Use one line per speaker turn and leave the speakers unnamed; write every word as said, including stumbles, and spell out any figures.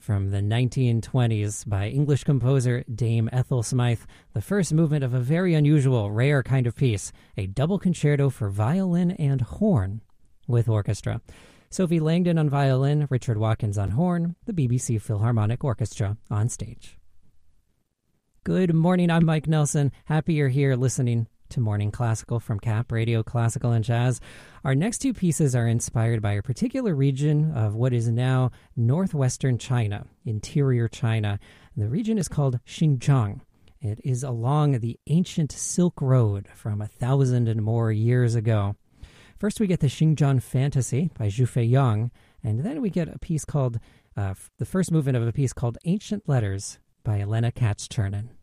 From the nineteen twenties by English composer Dame Ethel Smythe, the first movement of a very unusual, rare kind of piece, a double concerto for violin and horn with orchestra. Sophie Langdon on violin, Richard Watkins on horn, the B B C Philharmonic Orchestra on stage. Good morning, I'm Mike Nelson. Happy you're here listening to Morning Classical from Cap Radio Classical and Jazz. Our next two pieces are inspired by a particular region of what is now northwestern China, interior China. The region is called Xinjiang. It is along the ancient Silk Road from a thousand and more years ago. First we get the Xinjiang Fantasy by Zhu Feiyang, and then we get a piece called, uh, the first movement of a piece called Ancient Letters by Elena Katz-Chernin.